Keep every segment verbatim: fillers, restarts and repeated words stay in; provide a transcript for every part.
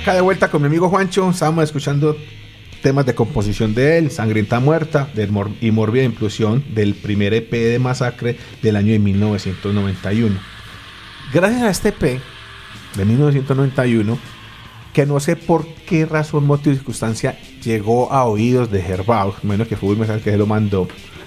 acá de vuelta con mi amigo Juancho. Estábamos escuchando temas de composición de él, Sangrienta Muerta del Mor- y Mórbida Implosión, del primer E P de Masacre del año de mil novecientos noventa y uno. Gracias a este E P de mil novecientos noventa y uno, que no sé por qué razón, motivo y circunstancia, llegó a oídos de Herbaut, menos que fue un mensaje que se lo mandó,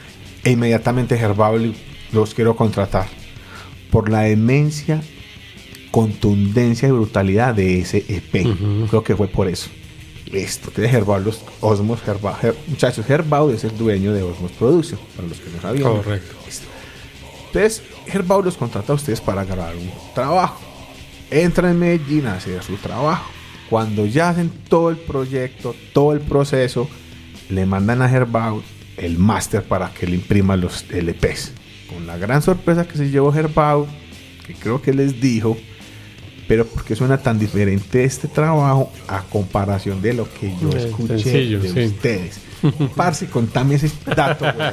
e inmediatamente Herbaut los quiero contratar por la demencia, contundencia y brutalidad de ese E P. Uh-huh. Creo que fue por eso. Listo. Entonces Herbaut, los Osmos, Herbaut, Her, muchachos, Herbaut es el dueño de Osmos Production, para los que no sabían. Correcto. Listo. Entonces Herbaut los contrata a ustedes para grabar un trabajo. Entran en Medellín a hacer su trabajo. Cuando ya hacen todo el proyecto, todo el proceso, le mandan a Herbaut el máster para que le imprima los L Pes. Con la gran sorpresa que se llevó Herbaut, que creo que les dijo, pero ¿por qué suena tan diferente este trabajo a comparación de lo que yo escuché sencillo, de sí. ustedes? Parce, contame ese dato, güey.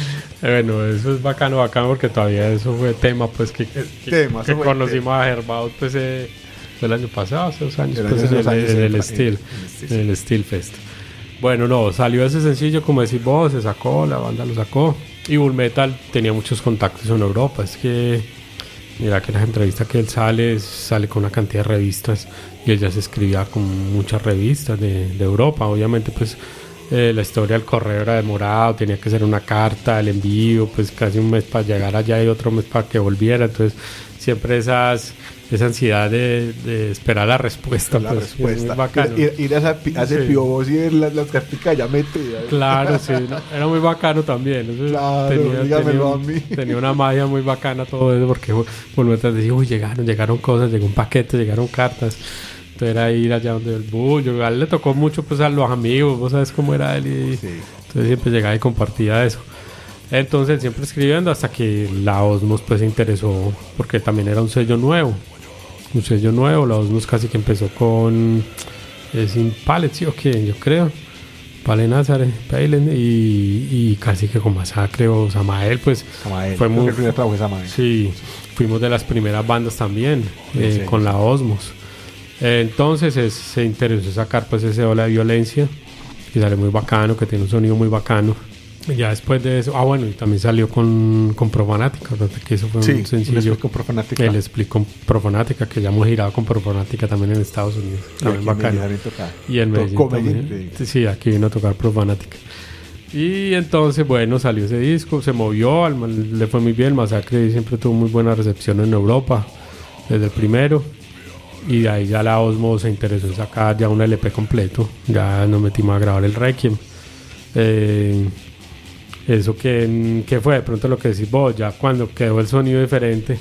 Bueno, eso es bacano, bacano, porque todavía eso fue tema, pues, que, que, tema, que conocimos tema. a Herbaut, pues, eh, el año pasado, hace dos años, el pues, año en, dos años el, en, en el Steel, en en el Steel Fest. Bueno, no, salió ese sencillo, como decís vos, se sacó, la banda lo sacó, y Bull Metal tenía muchos contactos en Europa. Es que, mira que en las entrevistas que él sale, sale con una cantidad de revistas, y él ya se escribía con muchas revistas de, de Europa. Obviamente, pues, Eh, la historia del correo era demorado, tenía que ser una carta, el envío, pues casi un mes para llegar allá y otro mes para que volviera. Entonces siempre esas esa ansiedad de, de esperar la respuesta, la pues, respuesta. Es bacano. Ir, ir a esa, a ese Sí. piobos y ver las, las carticas ya metidas. Claro, sí, no, era muy bacano también. Entonces, claro, tenía, dígamelo tenía, a mí. tenía una magia muy bacana todo eso, porque por mientras decía, uy, llegaron, llegaron cosas, llegó un paquete, llegaron cartas. Entonces era ir allá donde el bullo. A él le tocó mucho, pues, a los amigos, vos sabes cómo era él, y Sí. entonces siempre llegaba y compartía eso. Entonces siempre escribiendo hasta que la Osmos, pues, se interesó, porque también era un sello nuevo, un sello nuevo. La Osmos casi que empezó con eh, sin Palette, ¿sí o qué? Yo creo Pale Nazare, Palen, y, y casi que con Masacre o Samael, pues Samael. fue muy, el primer trabajo de Samael. sí, fuimos de las primeras bandas también, eh, sí, con sí. la Osmos. Entonces es, se interesó sacar, pues, ese Ola de Violencia, que sale muy bacano, que tiene un sonido muy bacano. Y ya después de eso, ah bueno, y también salió con, con Profanática, que eso fue Sí, un sencillo. con Profanática. El Split con Profanática, que ya hemos girado con Profanática también en Estados Unidos. También bacano. Y en Medellín Tocó también. Medellín. Sí, aquí vino a tocar Profanática. Y entonces, bueno, salió ese disco, se movió, al, le fue muy bien. Masacre siempre tuvo muy buena recepción en Europa, desde el primero. Y de ahí ya la Osmo se interesó en sacar ya un L P completo. Ya nos metimos a grabar el Requiem. Eh, eso que, que fue de pronto lo que decís vos, ya cuando quedó el sonido diferente,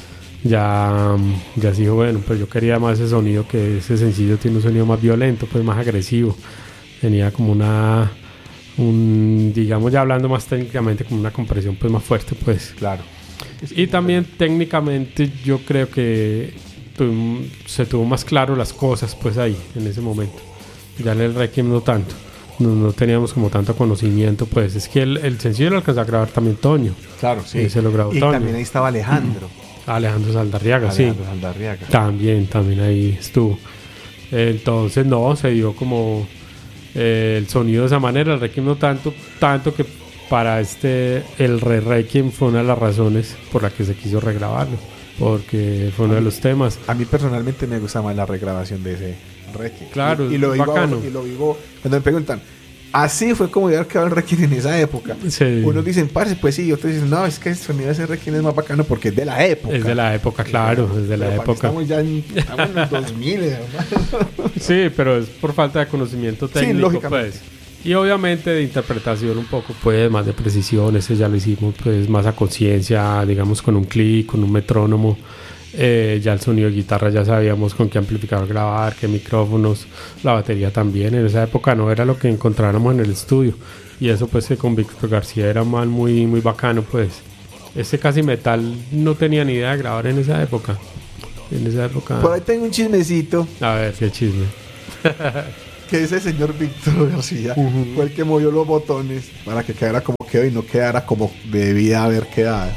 ya, ya se dijo, bueno, pues yo quería más ese sonido, que ese sencillo tiene un sonido más violento, pues más agresivo. Tenía como una, un, digamos, ya hablando más técnicamente, como una compresión pues más fuerte, pues. Claro. Y también técnicamente yo creo que tu, se tuvo más claro las cosas, pues, ahí, en ese momento. Ya en el Requiem no tanto. No, no teníamos como tanto conocimiento, pues. Es que el, el sencillo lo alcanzó a grabar también Toño. Claro, sí. Y se lo grabó y Toño. también ahí estaba Alejandro. Alejandro Saldarriaga, Alejandro sí. Saldarriaga. También, también ahí estuvo. Entonces, no, se dio como eh, el sonido de esa manera. El Requiem no tanto, tanto que para este, el Re Requiem fue una de las razones por la que se quiso regrabarlo, porque fue uno de los temas. A mí personalmente me gusta más la regrabación de ese Requiem. Claro, y, y lo vivo, bacano. y lo vivo cuando me preguntan, así fue como ya quedó el Requiem en esa época. Sí. Unos dicen, parce, pues sí, y otros dicen, no, es que el sonido de ese Requiem es más bacano porque es de la época. Es de la época, claro, es de la Pero época. Estamos ya en, estamos en los dos mil, hermano. Sí, pero es por falta de conocimiento técnico, Sí, lógicamente. pues. Y obviamente de interpretación un poco, pues, más de precisión. Ese ya lo hicimos, pues, más a conciencia, digamos, con un clic, con un metrónomo. Eh, ya el sonido de guitarra ya sabíamos con qué amplificador grabar, qué micrófonos, la batería también. En esa época no era lo que encontráramos en el estudio. Y eso, pues, que con Víctor García era mal, muy, muy bacano, pues. Ese Casi Metal no tenía ni idea de grabar en esa época. En esa época... Por ahí tengo un chismecito. A ver, qué chisme. Que ese señor Víctor García uh-huh. fue el que movió los botones para que quedara como quedó y no quedara como debía haber quedado.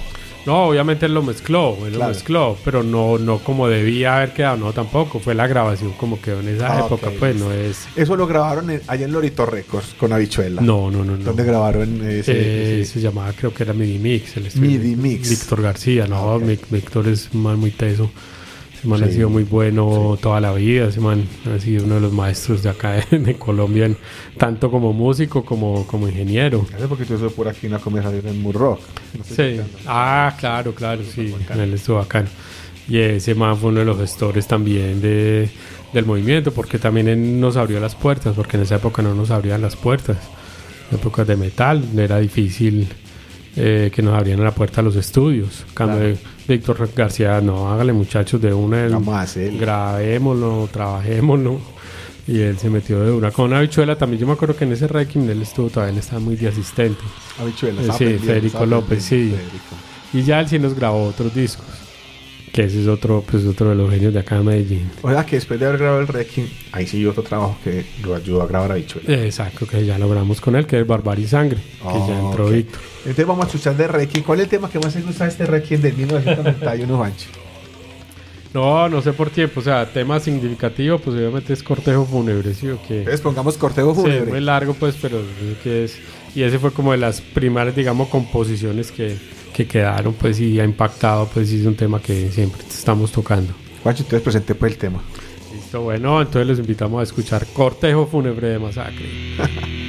No, obviamente él lo mezcló, él Claro. lo mezcló, pero no, no como debía haber quedado, no tampoco. Fue la grabación como quedó en esa Ah, época, ok, pues listo. no es. Eso lo grabaron en- allá en Lorito Records con Habichuela. No, no, no, no. ¿Dónde grabaron ese? Eh, ese? se llamaba, creo que era Midi Mix. El estudio. Midi Mix. Víctor García, no, Ok. Vic- Víctor es un man muy teso. Ese man Sí. ha sido muy bueno toda la vida. Ese man ha sido uno de los maestros de acá de, de Colombia, en- tanto como músico como, como ingeniero. Hace poquito eso por aquí una conversación en Mood Rock. No sé Sí. si te- Ah, claro, claro, sí. Él estuvo bacano. Y ese man fue uno de los gestores también de, del movimiento, porque también él nos abrió las puertas, porque en esa época no nos abrían las puertas. En épocas de metal era difícil eh, que nos abrieran la puerta a los estudios. Cambio Claro. de Víctor García, no, hágale muchachos de una, el- Jamás, él. grabémoslo, trabajémoslo. Y él se metió de una con una Habichuela. También yo me acuerdo que en ese Requiem él estuvo, todavía él estaba muy de asistente. Habichuela. Eh, estaba sí, aprendiendo, Federico estaba López, aprendiendo, sí. Federico. Y ya él sí nos grabó otros discos. Que ese es otro, pues otro de los genios de acá de Medellín. O sea que después de haber grabado el Requiem, ahí sí otro trabajo que lo ayudó a grabar Habichuela. Eh, Exacto, que ya logramos con él, que es Barbarie y Sangre, que ya Oh, entró ok. Víctor. Entonces vamos a escuchar de Requiem. ¿Cuál es el tema que más te gusta de este Requiem del mil novecientos noventa y uno, Juancho? No, no sé por tiempo, o sea, tema significativo, pues obviamente es Cortejo Fúnebre, ¿sí o qué? Entonces pongamos Cortejo Sí, Fúnebre. muy largo, pues, pero es que es... Y ese fue como de las primeras, digamos, composiciones que, que quedaron, pues, y ha impactado, pues, y es un tema que siempre estamos tocando. Juancho, entonces presente pues el tema. Listo, bueno, entonces los invitamos a escuchar Cortejo Fúnebre de Masacre.